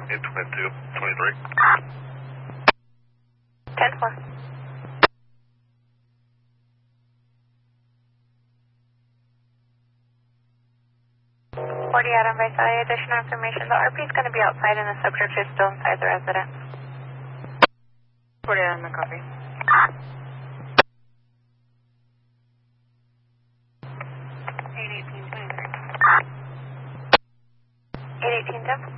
822, 23. 10-4. 40 Adam Visalia, additional information. The RP is going to be outside and the subject is still inside the residence. 40 Adam, copy. 818, 10.